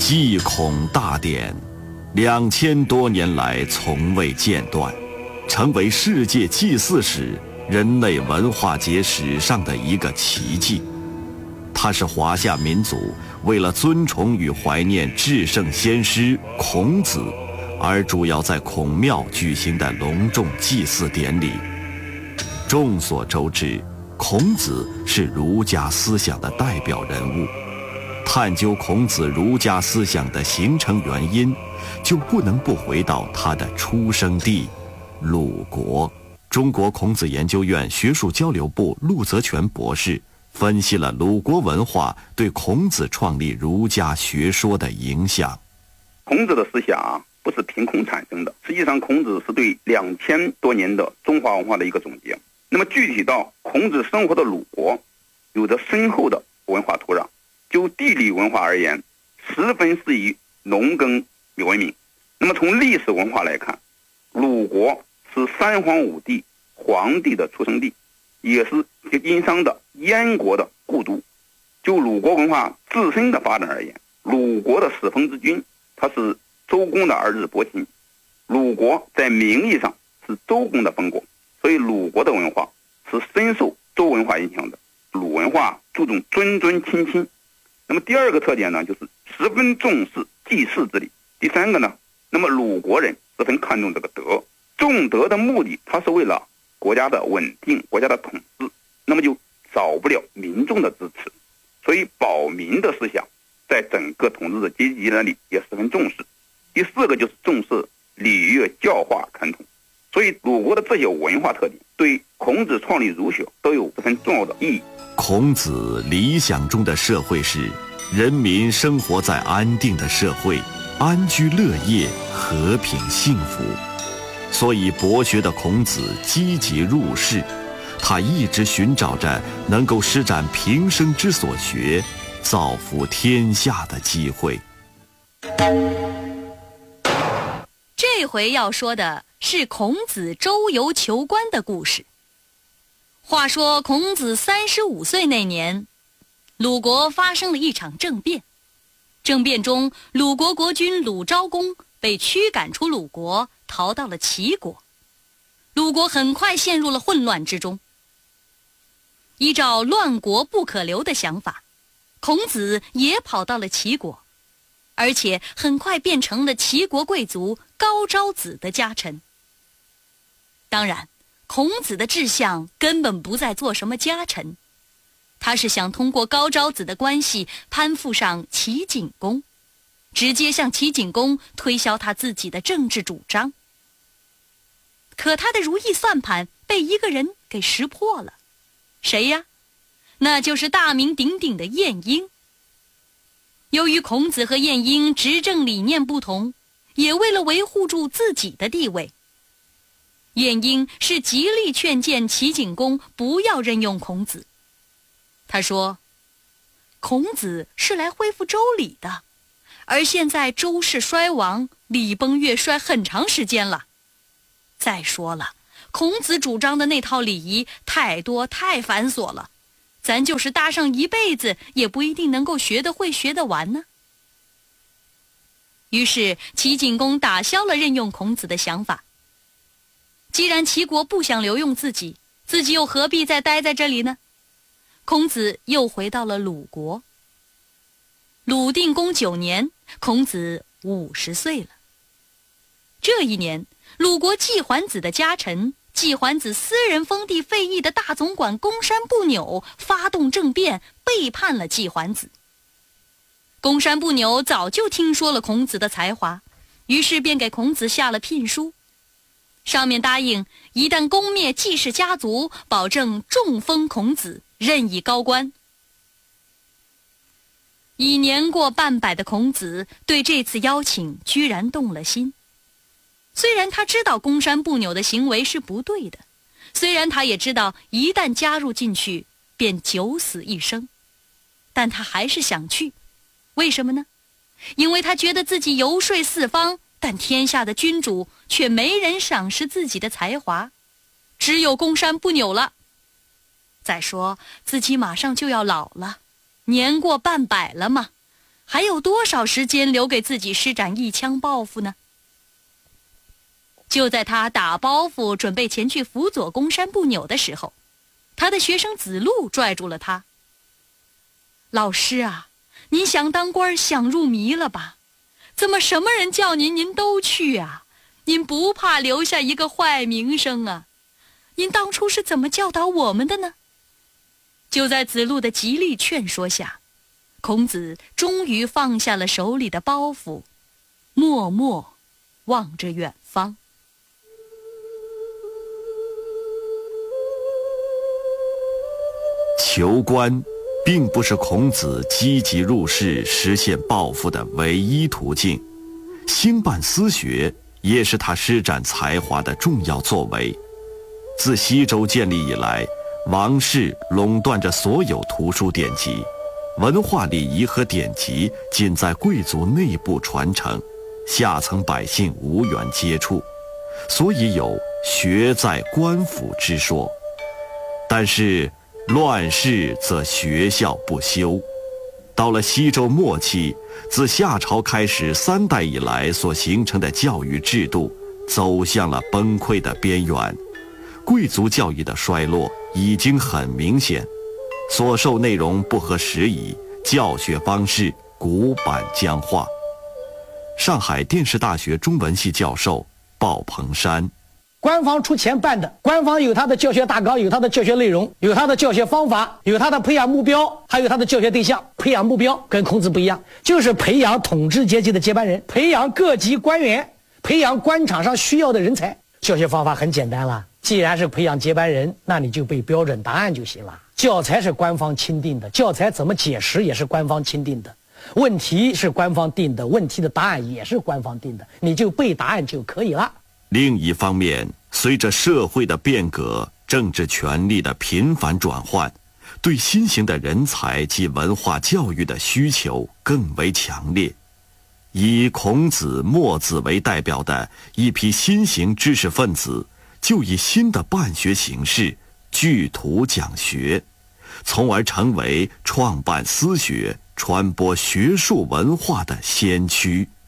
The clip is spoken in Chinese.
祭孔大典，2000多年来从未间断，成为世界祭祀史、人类文化节史上的一个奇迹。它是华夏民族为了尊崇与怀念至圣先师孔子，而主要在孔庙举行的隆重祭祀典礼。众所周知，孔子是儒家思想的代表人物。探究孔子儒家思想的形成原因，就不能不回到他的出生地鲁国。中国孔子研究院学术交流部陆泽全博士分析了鲁国文化对孔子创立儒家学说的影响。 孔子的思想不是凭空产生的，实际上孔子是对2000多年的中华文化的一个总结。那么具体到孔子生活的鲁国，有着深厚的文化土壤，就地理文化而言，十分适宜农耕文明。那么从历史文化来看，鲁国是三皇五帝皇帝的出生地，也是殷商的燕国的故都。就鲁国文化自身的发展而言，鲁国的始封之君，他是周公的儿子伯禽。鲁国在名义上是周公的封国，所以鲁国的文化是深受周文化影响的。鲁文化注重尊尊亲亲。那么第二个特点呢，就是十分重视祭祀之礼。第三个呢，那么鲁国人十分看重这个德，重德的目的，它是为了国家的稳定、国家的统治，那么就少不了民众的支持。所以保民的思想在整个统治的阶级那里也十分重视。第四个就是重视礼乐教化传统。所以鲁国的这些文化特点对孔子创立儒学都有十分重要的意义。 孔子理想中的社会是人民生活在安定的社会，安居乐业，和平幸福。所以博学的孔子积极入世，他一直寻找着能够施展平生之所学，造福天下的机会。 这回要说的是孔子周游求官的故事。话说孔子35岁那年，鲁国发生了一场政变。政变中，鲁国国君鲁昭公被驱赶出鲁国，逃到了齐国。鲁国很快陷入了混乱之中。依照乱国不可留的想法，孔子也跑到了齐国，而且很快变成了齐国贵族高昭子的家臣。当然，孔子的志向根本不在做什么家臣，他是想通过高昭子的关系攀附上齐景公，直接向齐景公推销他自己的政治主张。可他的如意算盘被一个人给识破了。谁呀？那就是大名鼎鼎的晏婴。由于孔子和晏婴执政理念不同，也为了维护住自己的地位，晏婴是极力劝谏齐景公不要任用孔子。他说，孔子是来恢复周礼的，而现在周氏衰亡，礼崩乐衰很长时间了。再说了，孔子主张的那套礼仪太多太繁琐了，咱就是搭上一辈子也不一定能够学得会学得完呢。于是齐景公打消了任用孔子的想法。既然齐国不想留用自己，自己又何必再待在这里呢？孔子又回到了鲁国。鲁定公9年，孔子50岁了。这一年，鲁国季桓子的家臣、季桓子私人封地费邑的大总管公山不扭发动政变，背叛了季桓子。公山不扭早就听说了孔子的才华，于是便给孔子下了聘书，上面答应一旦攻灭季氏家族，保证重封孔子，任以高官。已年过半百的孔子对这次邀请居然动了心。虽然他知道公山不扭的行为是不对的，虽然他也知道一旦加入进去便九死一生，但他还是想去。为什么呢？因为他觉得自己游说四方，但天下的君主却没人赏识自己的才华，只有公山不扭了。再说自己马上就要老了，年过半百了嘛， 还有多少时间留给自己施展一腔抱负呢？就在他打包袱准备前去辅佐公山不扭的时候，他的学生子路拽住了他。老师啊，您想当官想入迷了吧？怎么什么人叫您，您都去啊？您不怕留下一个坏名声啊？您当初是怎么教导我们的呢？就在子路的极力劝说下，孔子终于放下了手里的包袱，默默望着远方。 求官并不是孔子积极入仕实现抱负的唯一途径，兴办私学也是他施展才华的重要作为。自西周建立以来，王室垄断着所有图书典籍，文化礼仪和典籍仅在贵族内部传承，下层百姓无缘接触，所以有学在官府之说。但是乱世则学校不休，到了西周末期，自夏朝开始3代以来所形成的教育制度走向了崩溃的边缘，贵族教育的衰落已经很明显，所授内容不合时宜，教学方式古板僵化。上海电视大学中文系教授鲍鹏山： 官方出钱办的，官方有他的教学大纲，有他的教学内容，有他的教学方法，有他的培养目标，还有他的教学对象。培养目标跟孔子不一样，就是培养统治阶级的接班人，培养各级官员，培养官场上需要的人才。教学方法很简单了，既然是培养接班人，那你就背标准答案就行了。教材是官方钦定的，教材怎么解释也是官方钦定的，问题是官方定的，问题的答案也是官方定的，你就背答案就可以了。 另一方面，随着社会的变革，政治权力的频繁转换，对新型的人才及文化教育的需求更为强烈。以孔子、墨子为代表的一批新型知识分子，就以新的办学形式聚图讲学，从而成为创办私学、传播学术文化的先驱。